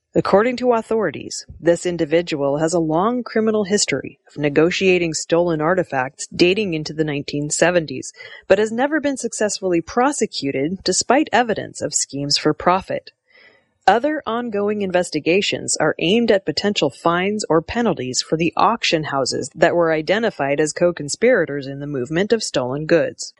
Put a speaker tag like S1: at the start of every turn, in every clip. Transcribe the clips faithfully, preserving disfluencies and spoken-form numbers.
S1: According to authorities, this individual has a long criminal history of negotiating stolen artifacts dating into the nineteen seventies, but has never been successfully prosecuted despite evidence of schemes for profit. Other ongoing investigations are aimed at potential fines or penalties for the auction houses that were identified as co-conspirators in the movement of stolen goods.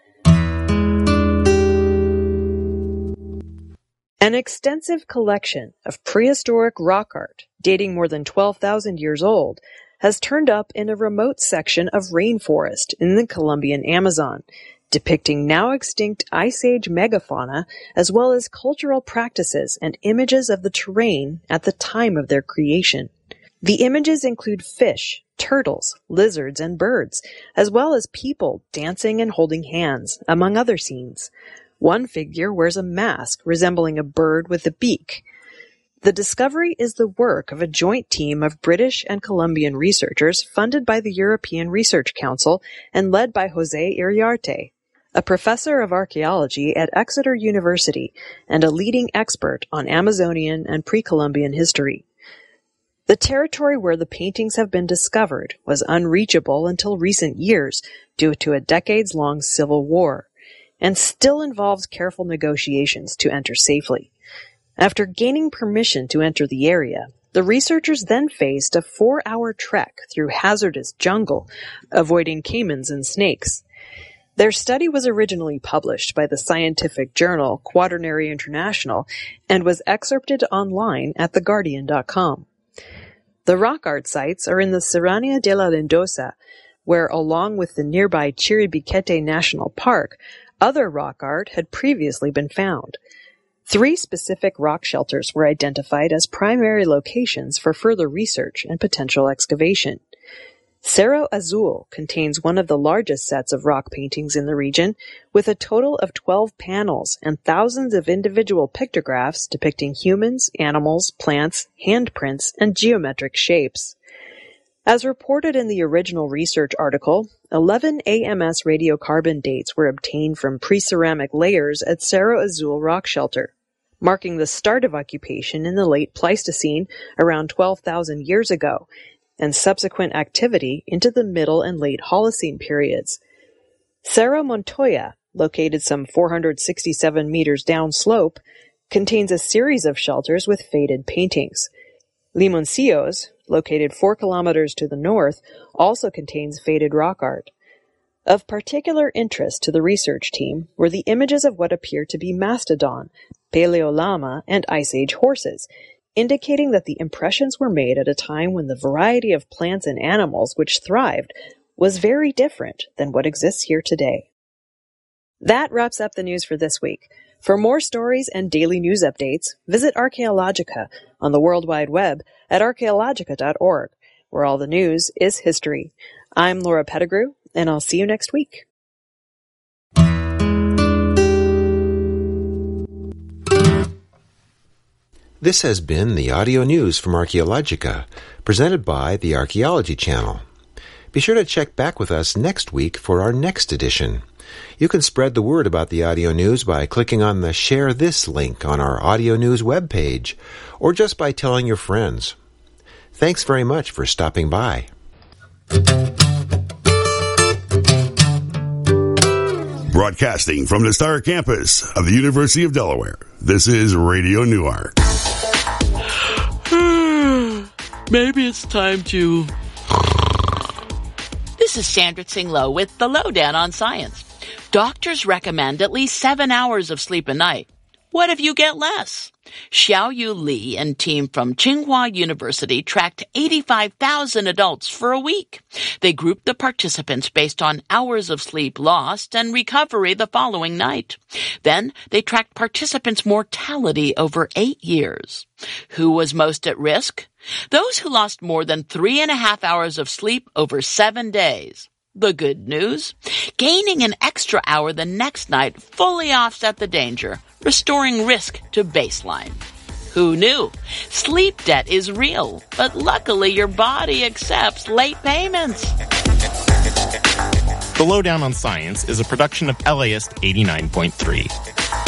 S1: An extensive collection of prehistoric rock art, dating more than twelve thousand years old, has turned up in a remote section of rainforest in the Colombian Amazon, depicting now extinct Ice Age megafauna as well as cultural practices and images of the terrain at the time of their creation. The images include fish, turtles, lizards, and birds, as well as people dancing and holding hands, among other scenes. One figure wears a mask resembling a bird with a beak. The discovery is the work of a joint team of British and Colombian researchers funded by the European Research Council and led by José Iriarte, a professor of archaeology at Exeter University and a leading expert on Amazonian and pre-Columbian history. The territory where the paintings have been discovered was unreachable until recent years due to a decades-long civil war, and still involves careful negotiations to enter safely. After gaining permission to enter the area, the researchers then faced a four-hour trek through hazardous jungle, avoiding caimans and snakes. Their study was originally published by the scientific journal Quaternary International and was excerpted online at the guardian dot com. The rock art sites are in the Serranía de la Lindosa, where, along with the nearby Chiribiquete National Park, other rock art had previously been found. Three specific rock shelters were identified as primary locations for further research and potential excavation. Cerro Azul contains one of the largest sets of rock paintings in the region, with a total of twelve panels and thousands of individual pictographs depicting humans, animals, plants, handprints, and geometric shapes. As reported in the original research article, eleven A M S radiocarbon dates were obtained from pre-ceramic layers at Cerro Azul rock shelter, marking the start of occupation in the late Pleistocene around twelve thousand years ago, and subsequent activity into the Middle and late Holocene periods. Cerro Montoya, located some four hundred sixty-seven meters downslope, contains a series of shelters with faded paintings. Limoncillos, located four kilometers to the north, also contains faded rock art. Of particular interest to the research team were the images of what appear to be mastodon, Paleolama, and Ice Age horses, indicating that the impressions were made at a time when the variety of plants and animals which thrived was very different than what exists here today. That wraps up the news for this week. For more stories and daily news updates, visit Archaeologica on the World Wide Web at archaeologica dot org, where all the news is history. I'm Laura Pettigrew, and I'll see you next week.
S2: This has been the audio news from Archaeologica, presented by the Archaeology Channel. Be sure to check back with us next week for our next edition. You can spread the word about the audio news by clicking on the Share This link on our audio news webpage, or just by telling your friends. Thanks very much for stopping by.
S3: Broadcasting from the Star Campus of the University of Delaware, this is Radio Newark.
S4: Maybe it's time to...
S5: This is Sandra Tsing-Loh with the Lowdown on Science. Doctors recommend at least seven hours of sleep a night. What if you get less? Xiaoyu Li and team from Tsinghua University tracked eighty-five thousand adults for a week. They grouped the participants based on hours of sleep lost and recovery the following night. Then they tracked participants' mortality over eight years. Who was most at risk? Those who lost more than three and a half hours of sleep over seven days. The good news? Gaining an extra hour the next night fully offset the danger, restoring risk to baseline. Who knew? Sleep debt is real, but luckily your body accepts late payments.
S6: The Lowdown on Science is a production of L A S eighty-nine point three.